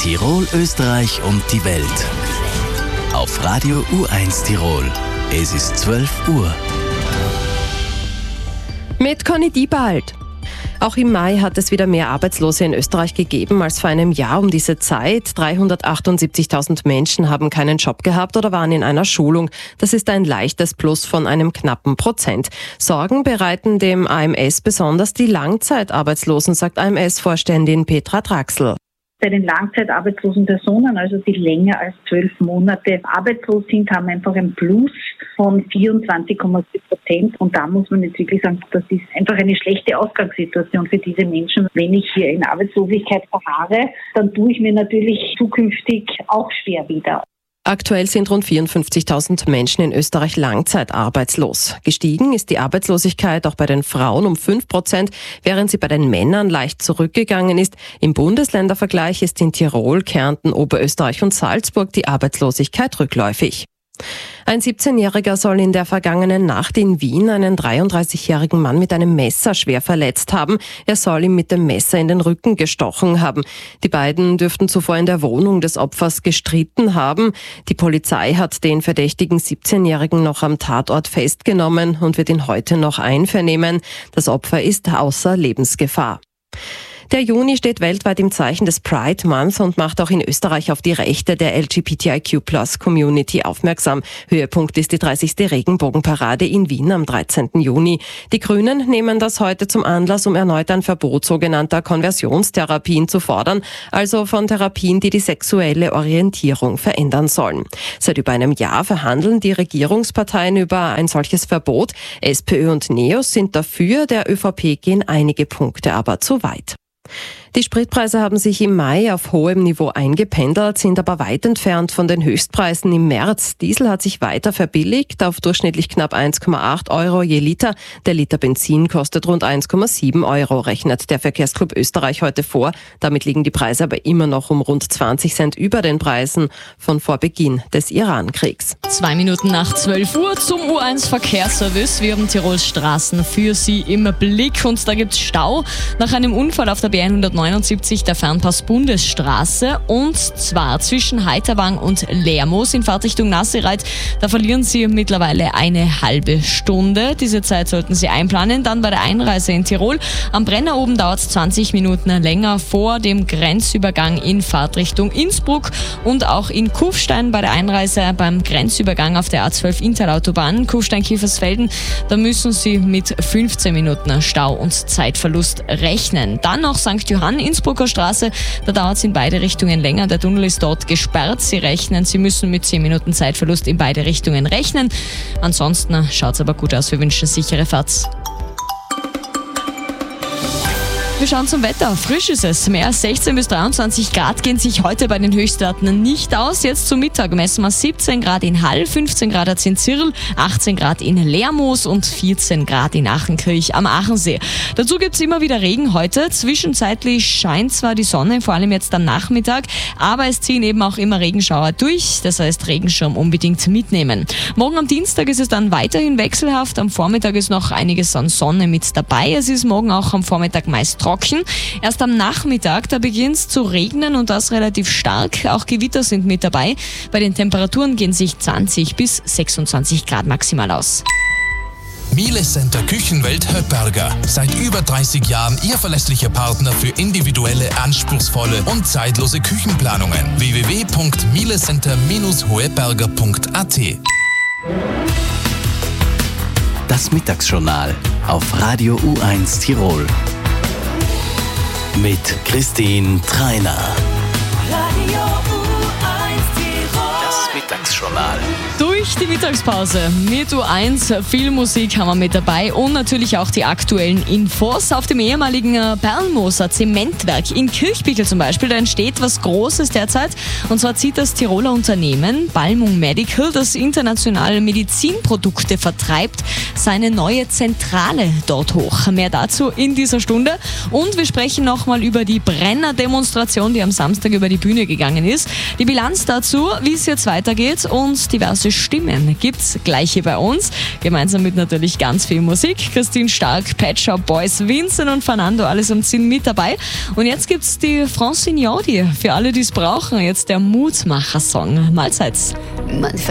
Tirol, Österreich und die Welt. Auf Radio U1 Tirol. Es ist 12 Uhr. Mit Conny Diebald. Auch im Mai hat es wieder mehr Arbeitslose in Österreich gegeben als vor einem Jahr um diese Zeit. 378.000 Menschen haben keinen Job gehabt oder waren in einer Schulung. Das ist ein leichtes Plus von einem knappen Prozent. Sorgen bereiten dem AMS besonders die Langzeitarbeitslosen, sagt AMS-Vorständin Petra Draxl. Bei den langzeitarbeitslosen Personen, also die länger als 12 Monate arbeitslos sind, haben einfach ein Plus von 24,7%. Und da muss man jetzt wirklich sagen, das ist einfach eine schlechte Ausgangssituation für diese Menschen. Wenn ich hier in Arbeitslosigkeit verharre, dann tue ich mir natürlich zukünftig auch schwer wieder. Aktuell sind rund 54.000 Menschen in Österreich langzeitarbeitslos. Gestiegen ist die Arbeitslosigkeit auch bei den Frauen um 5%, während sie bei den Männern leicht zurückgegangen ist. Im Bundesländervergleich ist in Tirol, Kärnten, Oberösterreich und Salzburg die Arbeitslosigkeit rückläufig. Ein 17-Jähriger soll in der vergangenen Nacht in Wien einen 33-jährigen Mann mit einem Messer schwer verletzt haben. Er soll ihm mit dem Messer in den Rücken gestochen haben. Die beiden dürften zuvor in der Wohnung des Opfers gestritten haben. Die Polizei hat den verdächtigen 17-Jährigen noch am Tatort festgenommen und wird ihn heute noch einvernehmen. Das Opfer ist außer Lebensgefahr. Der Juni steht weltweit im Zeichen des Pride Month und macht auch in Österreich auf die Rechte der LGBTIQ+-Community aufmerksam. Höhepunkt ist die 30. Regenbogenparade in Wien am 13. Juni. Die Grünen nehmen das heute zum Anlass, um erneut ein Verbot sogenannter Konversionstherapien zu fordern, also von Therapien, die die sexuelle Orientierung verändern sollen. Seit über einem Jahr verhandeln die Regierungsparteien über ein solches Verbot. SPÖ und NEOS sind dafür, der ÖVP gehen einige Punkte aber zu weit. Die Spritpreise haben sich im Mai auf hohem Niveau eingependelt, sind aber weit entfernt von den Höchstpreisen im März. Diesel hat sich weiter verbilligt auf durchschnittlich knapp 1,8 Euro je Liter. Der Liter Benzin kostet rund 1,7 Euro, rechnet der Verkehrsclub Österreich heute vor. Damit liegen die Preise aber immer noch um rund 20 Cent über den Preisen von vor Beginn des Iran-Kriegs. 2 Minuten nach 12 Uhr zum U1 Verkehrsservice. Wir haben Tirols Straßen für Sie im Blick und da gibt's Stau nach einem Unfall auf der B179, der Fernpass Bundesstraße, und zwar zwischen Heiterwang und Lermoos in Fahrtrichtung Nasireit. Da verlieren Sie mittlerweile eine halbe Stunde. Diese Zeit sollten Sie einplanen. Dann bei der Einreise in Tirol. Am Brenner oben dauert es 20 Minuten länger vor dem Grenzübergang in Fahrtrichtung Innsbruck und auch in Kufstein bei der Einreise beim Grenzübergang auf der A12 Interautobahn Kufstein-Kiefersfelden. Da müssen Sie mit 15 Minuten Stau und Zeitverlust rechnen. Dann noch St. Johann, Innsbrucker Straße, da dauert es in beide Richtungen länger. Der Tunnel ist dort gesperrt. Sie müssen mit 10 Minuten Zeitverlust in beide Richtungen rechnen. Ansonsten schaut es aber gut aus. Wir wünschen sichere Fahrt. Wir schauen zum Wetter. Frisch ist es. Mehr als 16 bis 23 Grad gehen sich heute bei den Höchstwerten nicht aus. Jetzt zum Mittag messen wir 17 Grad in Hall, 15 Grad hat es in Zirl, 18 Grad in Lermoos und 14 Grad in Achenkirch am Achensee. Dazu gibt es immer wieder Regen heute. Zwischenzeitlich scheint zwar die Sonne, vor allem jetzt am Nachmittag, aber es ziehen eben auch immer Regenschauer durch. Das heißt, Regenschirm unbedingt mitnehmen. Morgen am Dienstag ist es dann weiterhin wechselhaft. Am Vormittag ist noch einiges an Sonne mit dabei. Es ist morgen auch am Vormittag meist trocken. Erst am Nachmittag, da beginnt es zu regnen und das relativ stark. Auch Gewitter sind mit dabei. Bei den Temperaturen gehen sich 20 bis 26 Grad maximal aus. Miele Center Küchenwelt Höpperger. Seit über 30 Jahren Ihr verlässlicher Partner für individuelle, anspruchsvolle und zeitlose Küchenplanungen. www.mielecenter-hoeberger.at. Das Mittagsjournal auf Radio U1 Tirol. Mit Christine Treiner. Radio U1 Tirol. Das Mittagsjournal. Durch die Mittagspause mit U1, viel Musik haben wir mit dabei und natürlich auch die aktuellen Infos. Auf dem ehemaligen Perlmoser Zementwerk in Kirchbichel zum Beispiel, da entsteht was Großes derzeit. Und zwar zieht das Tiroler Unternehmen Balmung Medical, das internationale Medizinprodukte vertreibt, seine neue Zentrale dort hoch. Mehr dazu in dieser Stunde. Und wir sprechen nochmal über die Brenner-Demonstration, die am Samstag über die Bühne gegangen ist. Die Bilanz dazu, wie es jetzt weitergeht weitergeht und diverse Stimmen gibt's gleich hier bei uns. Gemeinsam mit natürlich ganz viel Musik. Christine Stark, Pet Shop Boys, Vincent und Fernando, allesamt sind mit dabei. Und jetzt gibt's die Francine Jordi. Für alle, die es brauchen, jetzt der Mutmacher-Song. Mahlzeit.